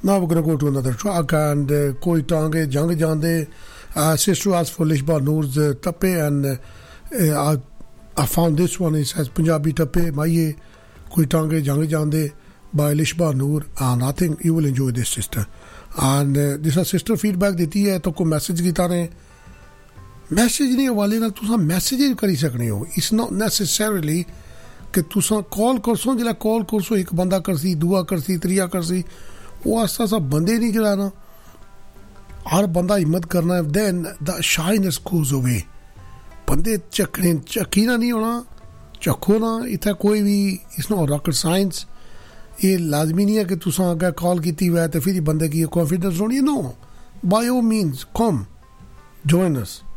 Now we're going to go to another track, and Koi Tange Jang Jande. Sister asked for Lishba Noor's Tappe, and I found this one. It says Punjabi Tappe Maiye Koi Tange Jang Jande by Lishba Noor, and I think you will enjoy this, sister. And this is sister feedback देती है तो कोई message कीता ने message नहीं हवाले नाल तुसां message करी सकने हो. इट्स नॉट नेसेसरीली कि तुसां कॉल करसो जिला कॉल करसो एक बंदा करसी दूआ करसी त्रिया करसी वो आस्ता सा बंदे नहीं चलाना हर बंदा हिम्मत करना है. Then the shyness goes away. बंदे चखने चखीना नहीं होना चखो ना. इत्थै कोई भी इट्स नॉट रॉकेट साइंस. ये लाजमी नहीं है कि तुसां अगर कॉल कीती हुआ है तो फिर बंदे की कॉन्फिडेंस होनी है. No bye all means come join us.